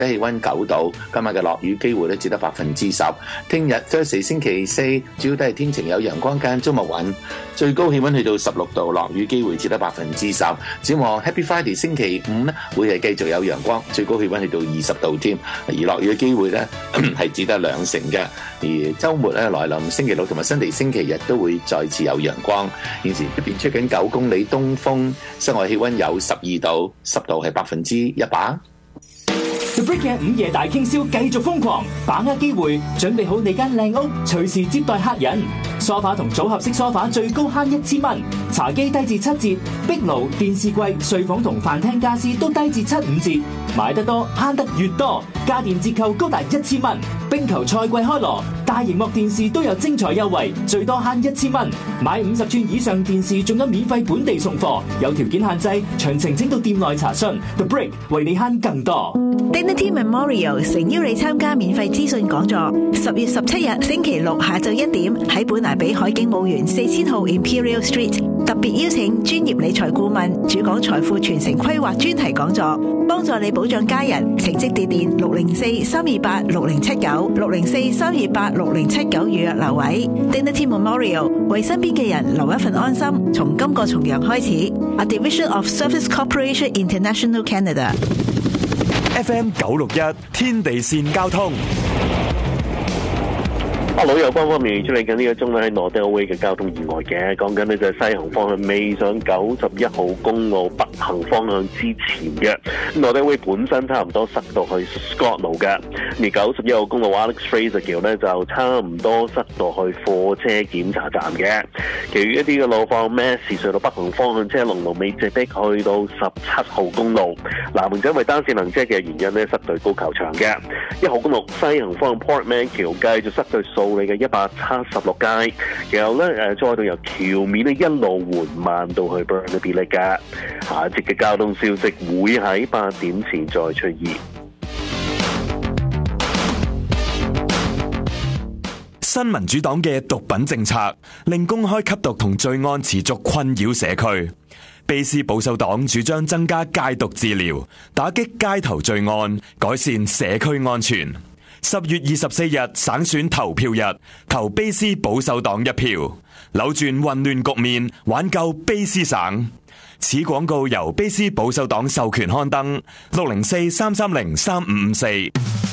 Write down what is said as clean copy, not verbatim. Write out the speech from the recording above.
氣溫9度，今日嘅落雨機會咧只得10%。聽日 Thursday 星期4主要都係天晴有陽光間中密雲，最高氣溫去到16度，落雨機會只得10%。展望 Happy Friday 星期5咧會係繼續有陽光，最高氣溫去到20度添，而落雨嘅機會咧係只得2成嘅。而週末咧來臨，星期六同埋新地星期日都會再次有陽光。現時一邊吹緊9公里東風，室外氣溫有12度，濕度係100%。 The Brick 嘅午夜大傾銷繼續瘋狂，把握機會，準備好你間靚屋，隨時接待客人。梳化同組合式梳化最高慳1000蚊，茶几低至7折，壁爐、電視櫃、睡房同飯廳家私都低至75折。買得多慳得越多，家電折扣高達1000蚊。冰球賽季開鑼，大螢幕電視都有精彩優惠，最多慳1000蚊。買50寸以上電視仲有免費本地送貨，有條件限制，詳情請到店內查詢。The Brick 為你慳更多。 Dignity Memorial 誠邀你參加免費資訊講座，10月17日星期六下晝1點喺本拿比海景墓園4000號 Imperial Street， 特別邀請專業理財顧問主講財富傳承規劃專題講座，幫助你保障家人。請即致電604-328-6079 604-328-6079預約留位。Dignity Memorial 為身邊嘅人留一份安心，從今個重陽開始。A Division of Service Corporation International Canada。 FM 961天地線交通。 路有關方面處理緊呢個鐘咧喺 Nordale Way 嘅交通意外嘅，講緊呢就係西行方向未上91號公路北行方向之前嘅 Nordale Way 本身差唔多塞到去 Scott 路嘅，而91號公路 Alex Fraser 橋呢就差唔多塞到去貨車檢查站嘅。其餘一啲嘅路況，咩事隧道北行方向車龍未直逼去到17號公路，南門因為單線行車嘅原因呢塞對高球場嘅。1號公路西行方向 Portman 橋繼續塞對數你嘅176街，然後咧再到由橋面咧一路緩慢到去 Burnaby Lake 嘅。下一節嘅交通消息會喺8點前再出現。 新民主黨嘅毒品政策令公開吸毒同罪案持續困擾社區。卑斯保守黨主張增加戒毒治療，打擊街頭罪案，改善社區安全。10月24日省選投票日，投卑斯保守黨一票，扭轉混亂局面，挽救卑斯省。此廣告由卑斯保守黨授權刊登，604-330-3554。